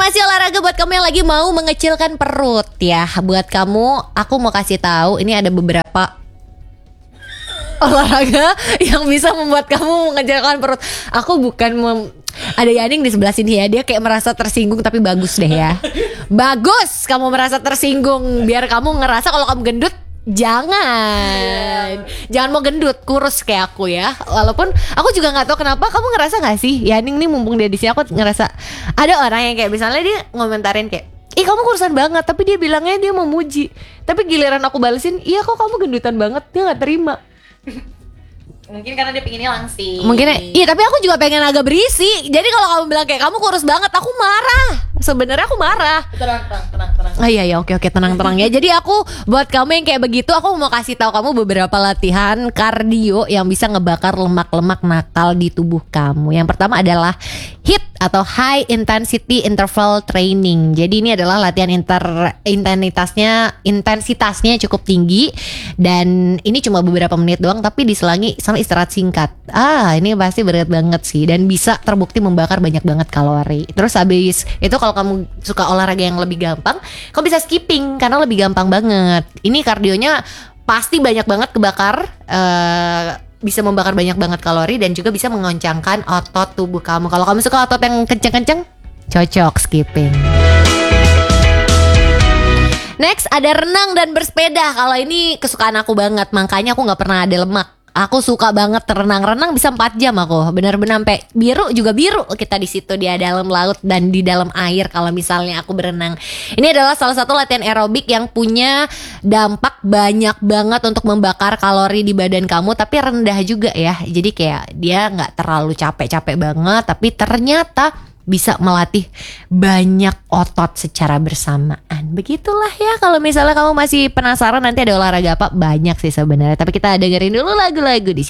masih olahraga buat kamu yang lagi mau mengecilkan perut ya. Buat kamu, aku mau kasih tahu ini ada beberapa olahraga yang bisa membuat kamu mengecilkan perut. Aku bukan ada Yaning di sebelah sini ya. Dia kayak merasa tersinggung, tapi bagus deh ya. Bagus kamu merasa tersinggung. Biar kamu ngerasa kalau kamu gendut, jangan mau gendut, kurus kayak aku ya. Walaupun aku juga nggak tahu kenapa, kamu ngerasa nggak sih, Yaning nih mumpung dia di sini, aku ngerasa ada orang yang kayak misalnya dia ngomentarin kayak, ih kamu kurusan banget, tapi dia bilangnya dia mau muji. Tapi giliran aku balesin, iya kok kamu gendutan banget, dia nggak terima. Mungkin karena dia pengennya langsing. Mungkin iya, tapi aku juga pengen agak berisi. Jadi kalau kamu bilang kayak kamu kurus banget, aku marah. Sebenarnya aku marah. Tenang. Iya oke tenang ya. Jadi aku buat kamu yang kayak begitu, aku mau kasih tahu kamu beberapa latihan kardio yang bisa ngebakar lemak-lemak nakal di tubuh kamu. Yang pertama adalah HIIT atau High Intensity Interval Training. Jadi ini adalah latihan intensitasnya cukup tinggi, dan ini cuma beberapa menit doang, tapi diselangi sama istirahat singkat. Ini pasti berat banget sih, dan bisa terbukti membakar banyak banget kalori. Terus habis itu kalau kamu suka olahraga yang lebih gampang, kamu bisa skipping karena lebih gampang banget. Ini kardionya pasti banyak banget kebakar, bisa membakar banyak banget kalori, dan juga bisa mengoncangkan otot tubuh kamu. Kalau kamu suka otot yang kenceng-kenceng, cocok skipping. Next ada renang dan bersepeda. Kalau ini kesukaan aku banget, makanya aku nggak pernah ada lemak. Aku suka banget renang bisa 4 jam aku. Benar-benar sampai biru kita di situ, di dalam laut dan di dalam air kalau misalnya aku berenang. Ini adalah salah satu latihan aerobik yang punya dampak banyak banget untuk membakar kalori di badan kamu, tapi rendah juga ya. Jadi kayak dia nggak terlalu capek-capek banget, tapi ternyata bisa melatih banyak otot secara bersamaan. Begitulah ya, kalau misalnya kamu masih penasaran nanti ada olahraga apa, banyak sih sebenarnya. Tapi kita dengerin dulu lagu-lagu di